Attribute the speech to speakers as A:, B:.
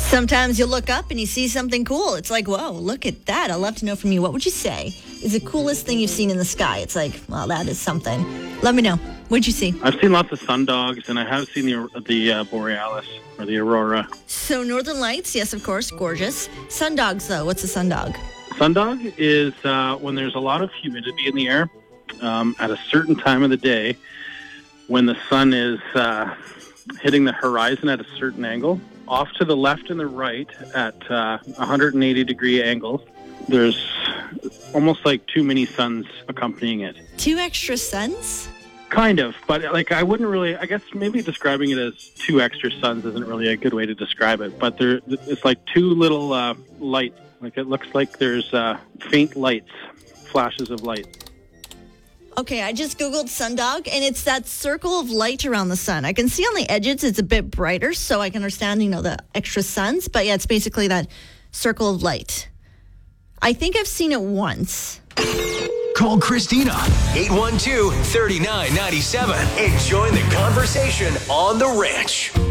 A: Sometimes you look up and you see something cool. It's like, whoa, look at that. I'd love to know from you. What would you say is the coolest thing you've seen in the sky? It's like, well, that is something. Let me know. What'd you see?
B: I've seen lots of sundogs, and I have seen the borealis, or the aurora.
A: So Northern Lights, yes, of course, gorgeous. Sundogs, though. What's a sundog?
B: Sundog is when there's a lot of humidity in the air at a certain time of the day when the sun is hitting the horizon at a certain angle. Off to the left and the right at 180-degree angles, there's almost like two mini suns accompanying it.
A: Two extra suns?
B: Kind of, but like I wouldn't really, I guess maybe describing it as two extra suns isn't really a good way to describe it, but it's like two little lights. Like it looks like there's faint lights, flashes of light.
A: Okay, I just Googled sundog, and it's that circle of light around the sun. I can see on the edges it's a bit brighter, so I can understand, the extra suns. But yeah, it's basically that circle of light. I think I've seen it once.
C: Call Christina, 812-3997, and join the conversation on The Ranch.